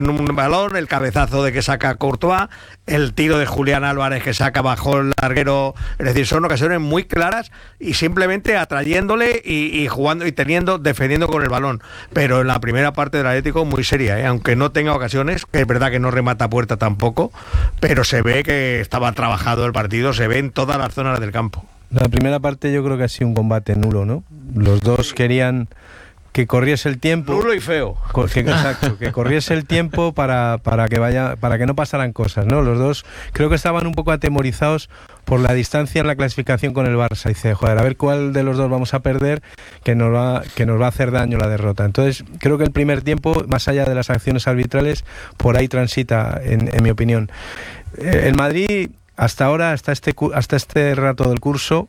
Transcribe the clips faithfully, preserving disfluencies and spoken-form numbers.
un balón, el cabezazo de que saca Courtois, el tiro de Julián Álvarez que saca bajo el larguero. Es decir, son ocasiones muy claras y simplemente atrayéndole y, y jugando y teniendo, defendiendo con el balón. Pero en la primera parte del Atlético muy seria, ¿eh? Aunque no tenga ocasiones, que es verdad que no remata puerta tampoco, pero se ve que estaba trabajado el partido, se ve en todas las zonas del campo. La primera parte yo creo que ha sido un combate nulo, ¿no? Los dos querían que corriese el tiempo. Nulo y feo. Que, exacto, que corriese el tiempo para, para que vaya, para que no pasaran cosas, ¿no? Los dos creo que estaban un poco atemorizados por la distancia en la clasificación con el Barça. Dice, joder, a ver cuál de los dos vamos a perder, que nos va, que nos va a hacer daño la derrota. Entonces, creo que el primer tiempo, más allá de las acciones arbitrales, por ahí transita, en, en mi opinión. El Madrid, hasta ahora, hasta este, hasta este rato del curso,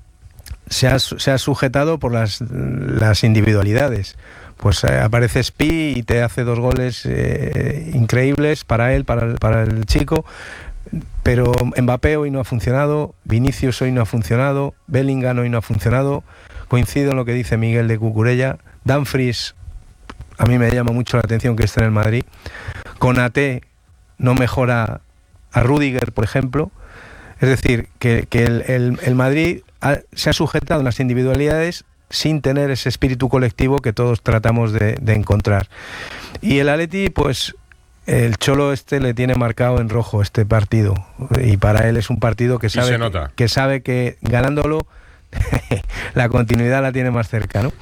Se ha, se ha sujetado por las, las individualidades. Pues eh, aparece Spi y te hace dos goles eh, increíbles para él, para el, para el chico, pero Mbappé hoy no ha funcionado, Vinicius hoy no ha funcionado, Bellingham hoy no ha funcionado. Coincido en lo que dice Miguel de Cucurella. Dumfries, a mí me llama mucho la atención que esté en el Madrid. Konaté no mejora a Rüdiger, por ejemplo. Es decir, que, que el, el, el Madrid ha, se ha sujetado en las individualidades sin tener ese espíritu colectivo que todos tratamos de, de encontrar. Y el Atleti, pues el Cholo este le tiene marcado en rojo este partido, y para él es un partido que sabe, que, que, sabe que ganándolo la continuidad la tiene más cerca, ¿no?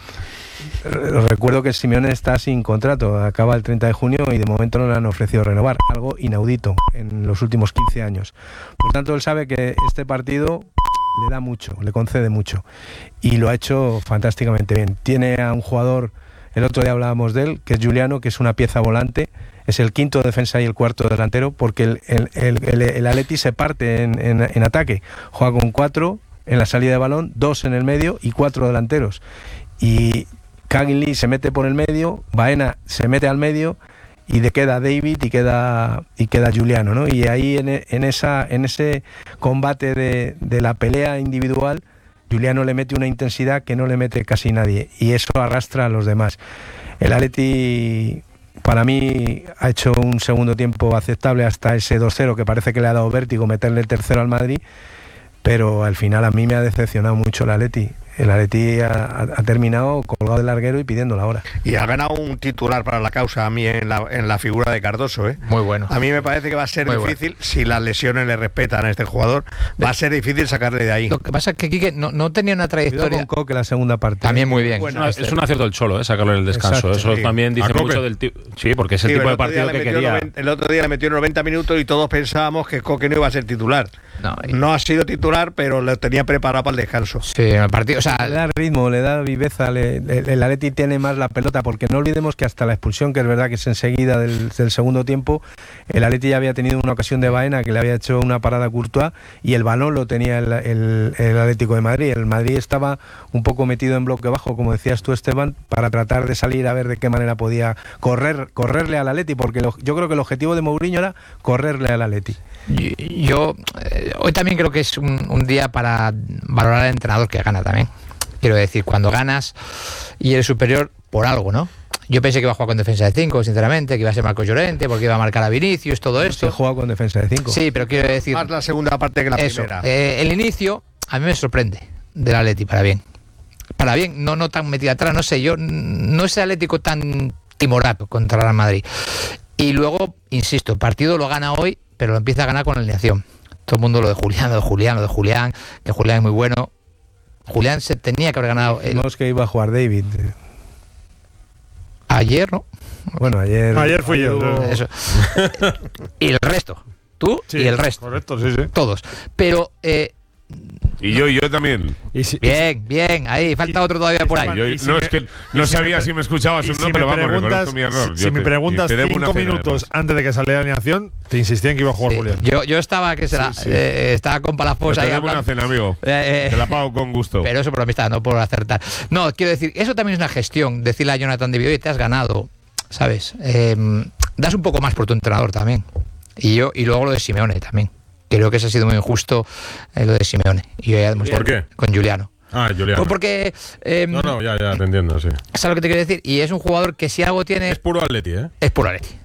Os recuerdo que Simeone está sin contrato, acaba el treinta de junio y de momento no le han ofrecido renovar, algo inaudito en los últimos quince años. Por tanto, él sabe que este partido le da mucho, le concede mucho, y lo ha hecho fantásticamente bien. Tiene a un jugador, el otro día hablábamos de él, que es Giuliano, que es una pieza volante, es el quinto defensa y el cuarto delantero, porque el, el, el, el, el Atleti se parte en, en, en ataque, juega con cuatro en la salida de balón, dos en el medio y cuatro delanteros. Y Cagney se mete por el medio, Baena se mete al medio y le queda David y queda y queda Giuliano, ¿no? Y ahí en, en esa en ese combate de, de la pelea individual, Giuliano le mete una intensidad que no le mete casi nadie, y eso arrastra a los demás. El Atleti, para mí, ha hecho un segundo tiempo aceptable hasta ese dos cero, que parece que le ha dado vértigo meterle el tercero al Madrid, pero al final a mí me ha decepcionado mucho el Atleti. El Atleti ha, ha terminado colgado del larguero y pidiendo la hora. Y ha ganado un titular para la causa a mí en la, en la figura de Cardoso, ¿eh? Muy bueno. A mí me parece que va a ser Muy difícil, bueno. si las lesiones le respetan a este jugador, va a ser difícil sacarle de ahí. Lo que pasa es que Quique no, no tenía una trayectoria. Con Coque la segunda parte. También muy bien. Bueno, es un acierto del Cholo, ¿eh? Sacarlo en el descanso. Exacto, Eso sí. también dice mucho del tipo. Sí, porque es el Sí, tipo el de partido que quería. noventa, el otro día le metió noventa minutos y todos pensábamos que Coque no iba a ser titular. No, y... no ha sido titular, pero lo tenía preparado para el descanso. Sí, en el partido, o sea, le da ritmo, le da viveza, le, le, el Atleti tiene más la pelota, porque no olvidemos que hasta la expulsión, que es verdad que es enseguida del, del segundo tiempo, el Atleti ya había tenido una ocasión de Baena que le había hecho una parada a Courtois y el balón lo tenía el, el, el Atlético de Madrid. El Madrid estaba un poco metido en bloque bajo, como decías tú, Esteban, para tratar de salir a ver de qué manera podía correr, correrle al Atleti, porque lo, yo creo que el objetivo de Mourinho era correrle al Atleti. Yo eh, hoy también creo que es un, un día para valorar al entrenador que gana también. Quiero decir, cuando ganas y eres superior por algo, ¿no? Yo pensé que iba a jugar con defensa de cinco, sinceramente, que iba a ser Marcos Llorente, porque iba a marcar a Vinicius, todo esto. Se juega con defensa de cinco. Sí, pero quiero decir... Más la segunda parte que la eso, primera. Eh, el inicio a mí me sorprende del Atleti, para bien. Para bien, no, no tan metido atrás, no sé, yo no es el Atlético tan timorato contra el Real Madrid. Y luego, insisto, el partido lo gana hoy, pero lo empieza a ganar con la alineación. Todo el mundo lo de Julián, lo de Julián, lo de Julián, que Julián es muy bueno. Julián se tenía que haber ganado. El... No es que iba a jugar David. Ayer, ¿no? Bueno, ayer. Ayer fui yo. Hubo... Eso. Y el resto. Tú sí, y el resto. Correcto, sí, sí. Todos. Pero. Eh, Y yo, y yo también. Y si, bien, bien, ahí, falta y, otro todavía por ahí. Yo, y si no, me, es que no sabía si me escuchabas o no, si pero vamos, preguntas, reconozco mi error. Si, yo si me te, preguntas cinco cena, minutos antes de que saliera la alineación, te insistía en que iba a jugar sí, Julián. Yo, yo estaba, que será, sí, sí. Eh, estaba con Palafox ahí hablando. Una cena, amigo. Eh, eh, te la pago con gusto. Pero eso por amistad, no por acertar. No, quiero decir, eso también es una gestión. Decirle a Jonathan David, oye, te has ganado, ¿sabes? Eh, das un poco más por tu entrenador también. Y yo y luego lo de Simeone también. Creo que eso ha sido muy injusto, eh, lo de Simeone. Y yo ya demostré ¿Por qué? Con Giuliano. Ah, Giuliano. Pues porque... Eh, no, no, ya, ya te entiendo, sí. ¿Sabes lo que te quiero decir? Y es un jugador que si algo tiene... Es puro Atleti, ¿eh? Es puro Atleti.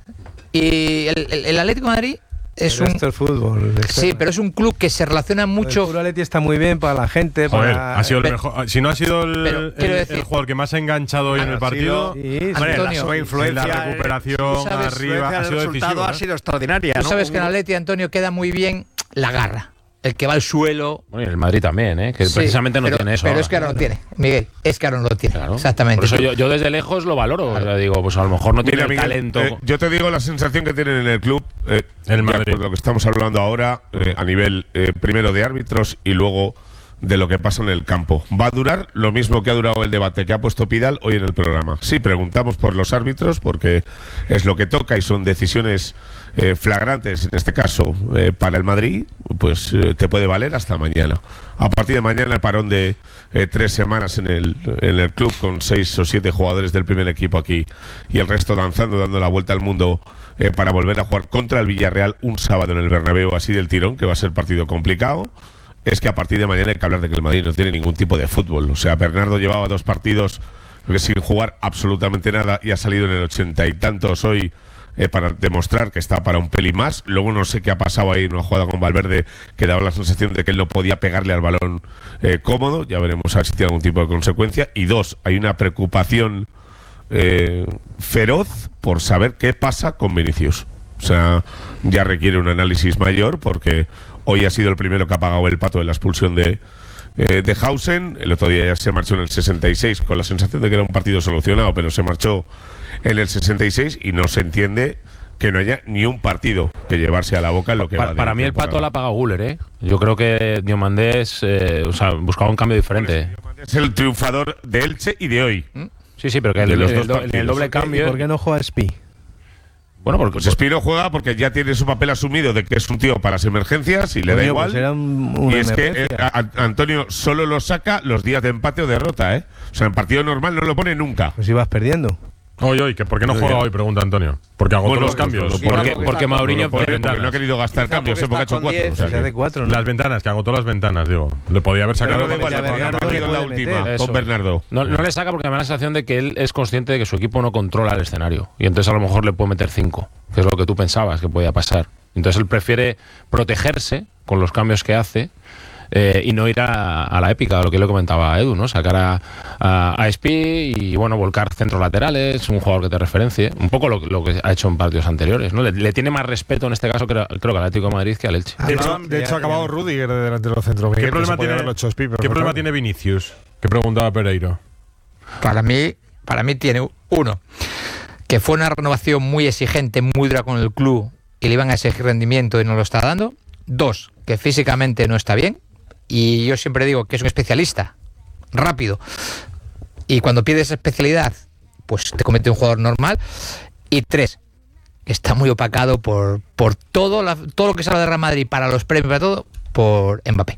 Y el, el, el Atlético de Madrid es pero un esto es fútbol. Esto sí, pero es un club que se relaciona mucho. El Atleti está muy bien para la gente. Joder, para... ha sido el pero, mejor. Si no ha sido el, pero, el, decir, el jugador que más ha enganchado hoy en el partido, sí, sí, Hombre, Antonio, la, su influencia, la recuperación sabes, arriba ha el sido resultado decisivo. ha ¿eh? sido extraordinaria. Tú ¿no? sabes que en Atleti, Antonio, queda muy bien la garra. El que va al suelo. Bueno, y el Madrid también, ¿eh? Que Sí, precisamente no pero, tiene eso. Pero ahora. es que ahora no tiene, Miguel. Es que ahora no lo tiene. Claro. Exactamente. Por eso yo, yo desde lejos lo valoro. O sea, digo, pues a lo mejor no tiene Mira, el Miguel, talento. eh, yo te digo la sensación que tienen en el club, eh, El ya Madrid. por lo que estamos hablando ahora, eh, a nivel eh, primero de árbitros y luego de lo que pasa en el campo. Va a durar lo mismo que ha durado el debate que ha puesto Pidal hoy en el programa. Sí, preguntamos por los árbitros porque es lo que toca y son decisiones eh, flagrantes, en este caso eh, para el Madrid, pues eh, te puede valer hasta mañana. A partir de mañana el parón de eh, tres semanas en el, en el club con seis o siete jugadores del primer equipo aquí y el resto danzando, dando la vuelta al mundo eh, para volver a jugar contra el Villarreal un sábado en el Bernabéu así del tirón, que va a ser partido complicado. Es que a partir de mañana hay que hablar de que el Madrid no tiene ningún tipo de fútbol. O sea, Bernardo llevaba dos partidos sin jugar absolutamente nada y ha salido en el ochenta y tantos hoy eh, para demostrar que está para un peli más. Luego no sé qué ha pasado ahí en una jugada con Valverde que daba la sensación de que él no podía pegarle al balón eh, cómodo. Ya veremos a ver si tiene algún tipo de consecuencia. Y dos, hay una preocupación eh, feroz por saber qué pasa con Vinicius. O sea, ya requiere un análisis mayor porque hoy ha sido el primero que ha pagado el pato de la expulsión de, eh, de Hausen. El otro día ya se marchó en el sesenta y seis con la sensación de que era un partido solucionado, pero se marchó en el sesenta y seis y no se entiende que no haya ni un partido que llevarse a la boca en lo que Pa va de para mí el temporada. pato la ha pagado Guller, ¿eh? Yo creo que Diomandés eh, o sea, buscaba un cambio diferente. Es el triunfador de Elche y de hoy. Sí, sí, pero que el, De los el- dos el do- partidos. el doble ¿Y cambio. por qué no juega Spi? Bueno, porque Pues Espino juega porque ya tiene su papel asumido de que es un tío para las emergencias y le da Coño, igual. pues era un- una y es que emergencia. eh, a- Antonio solo lo saca los días de empate o derrota, ¿eh? O sea, en partido normal no lo pone nunca. Pues ibas perdiendo. Hoy, hoy, que ¿por qué no juega hoy? Pregunta Antonio. Porque agotó Bueno, los cambios. pues, porque, porque porque está- Mauriño Porque, pone porque no ha ventanas. querido gastar Quizá cambios, porque ¿eh? porque ha está hecho con cuatro. diez, o sea Se hace que- cuatro, ¿no? Las ventanas, que agotó las ventanas, digo. Le podía haber Pero sacado. no da igual, Ya porque Bernardo ha perdido le la puede última meter. con Eso. Bernardo. No, no le saca porque me da la sensación de que él es consciente de que su equipo no controla el escenario. Y entonces a lo mejor le puede meter cinco, que es lo que tú pensabas que podía pasar. Entonces él prefiere protegerse con los cambios que hace eh, y no ir a, a la épica, lo que le comentaba Edu, ¿no? Sacar a, a, a Espi y bueno, volcar centros laterales, un jugador que te referencie. Un poco lo, lo que ha hecho en partidos anteriores, ¿no? Le, le tiene más respeto en este caso creo, creo que al Atlético de Madrid que al Elche. De Ah, hecho, no, de ya, hecho ha ya. acabado Rudiger de delantero centro. ¿Qué Miguel, que problema se podía tiene- haberlo hecho Spi, pero ¿Qué no problema tanto. tiene Vinicius? Que preguntaba Pereiro. Para mí, para mí tiene uno, que fue una renovación muy exigente, muy dura con el club y le iban a exigir rendimiento y no lo está dando. Dos, que físicamente no está bien y yo siempre digo que es un especialista, rápido. Y cuando pierde esa especialidad, pues te convierte en un jugador normal. Y tres, que está muy opacado por, por todo, la, todo lo que se habla de Real Madrid para los premios, para todo, por Mbappé.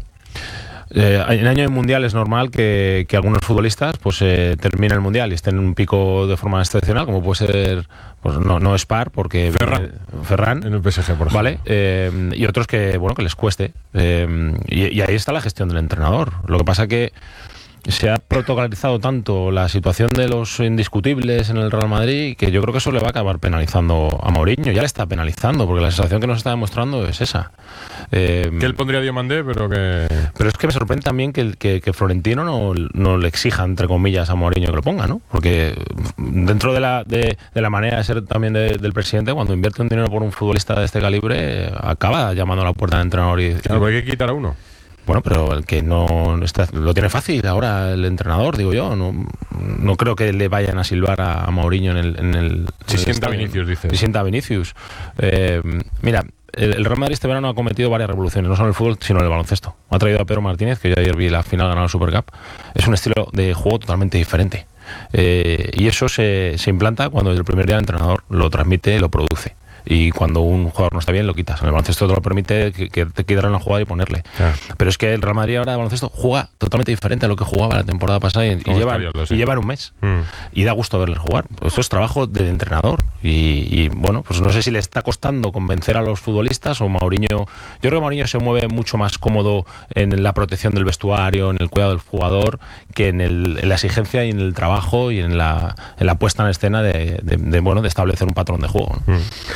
Eh, en año de mundial es normal que, que algunos futbolistas pues eh, terminen el mundial y estén en un pico de forma excepcional, como puede ser, pues no, no Spar, porque Ferran. eh, Ferran, En el P S G, por ejemplo. ¿vale? Eh, y otros que, bueno, que les cueste. Eh, y, y ahí está la gestión del entrenador. Lo que pasa que se ha protocolizado tanto la situación de los indiscutibles en el Real Madrid que yo creo que eso le va a acabar penalizando a Mourinho. Ya le está penalizando, porque la sensación que nos está demostrando es esa. Eh, Que él pondría Diomandé, pero que. pero es que me sorprende también que, el- que, que Florentino no, no le exija, entre comillas, a Mourinho que lo ponga, ¿no? Porque dentro de la, de, de la manera de ser también de- del presidente, cuando invierte un dinero por un futbolista de este calibre, eh, acaba llamando a la puerta del entrenador y... Claro, hay que quitar a uno. Bueno, pero el que no está, lo tiene fácil ahora el entrenador, digo yo. No, no creo que le vayan a silbar a, a Mourinho en el... En el Si en el sienta estadio. Vinicius, dices. Si sienta Vinicius. Eh, mira, el, el Real Madrid este verano ha cometido varias revoluciones, no solo en el fútbol, sino en el baloncesto. Ha traído a Pedro Martínez, que yo ayer vi la final ganar la Supercup. Es un estilo de juego totalmente diferente. Eh, y eso se, se implanta cuando desde el primer día el entrenador lo transmite y lo produce. Y cuando un jugador no está bien, lo quitas. En el baloncesto te lo permite que, que te quieran la jugada y ponerle. Claro. Pero es que el Real Madrid ahora de baloncesto juega totalmente diferente a lo que jugaba la temporada pasada y, y, Como llevan, está, yo lo sé. y llevan un mes. Mm. Y da gusto verles jugar. Esto es trabajo del entrenador. Y, y bueno, pues no sé si le está costando convencer a los futbolistas o Mourinho. Yo creo que Mourinho se mueve mucho más cómodo en la protección del vestuario, en el cuidado del jugador, que en, el, en la exigencia y en el trabajo y en la, en la puesta en escena de, de, de, bueno, de establecer un patrón de juego, ¿no? Mm.